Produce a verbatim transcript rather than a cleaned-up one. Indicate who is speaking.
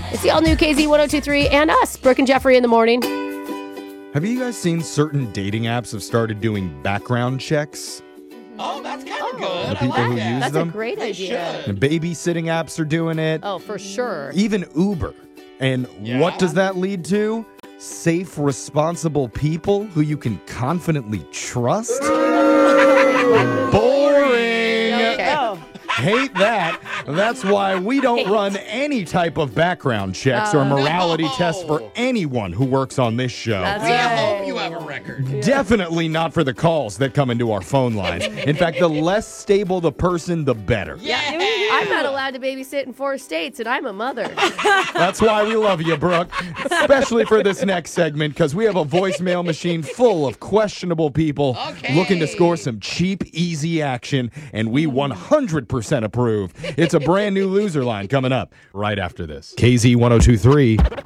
Speaker 1: It's the all-new K Z one oh two three and us, Brooke and Jeffrey in the morning.
Speaker 2: Have you guys seen certain dating apps have started doing background checks?
Speaker 3: Oh, that's kind of
Speaker 1: Oh.
Speaker 3: good.
Speaker 2: The
Speaker 3: I
Speaker 2: people
Speaker 3: like
Speaker 2: who
Speaker 3: that.
Speaker 2: use
Speaker 1: That's
Speaker 2: them?
Speaker 1: a great
Speaker 3: They
Speaker 1: idea.
Speaker 3: should.
Speaker 2: And babysitting apps are doing it.
Speaker 1: Oh, for sure.
Speaker 2: Even Uber. And
Speaker 3: Yeah.
Speaker 2: what does that lead to? Safe, responsible people who you can confidently trust? Boring.
Speaker 1: Okay.
Speaker 4: Oh,
Speaker 2: Hate that. That's why we don't
Speaker 1: Hate.
Speaker 2: run any type of background checks or
Speaker 1: Uh,
Speaker 2: morality
Speaker 3: No.
Speaker 2: tests for anyone who works on this show.
Speaker 1: That's
Speaker 3: We
Speaker 1: right.
Speaker 3: hope you have a record.
Speaker 2: Definitely not for the calls that come into our phone lines. In fact, the less stable the person, the better.
Speaker 3: Yeah.
Speaker 1: I'm not allowed to babysit in four states, and I'm a mother.
Speaker 2: That's why we love you, Brooke. Especially for this next segment, because we have a voicemail machine full of questionable people
Speaker 3: Okay.
Speaker 2: looking to score some cheap, easy action, and we one hundred percent approve. It's a brand new loser line coming up right after this. K Z one oh two three.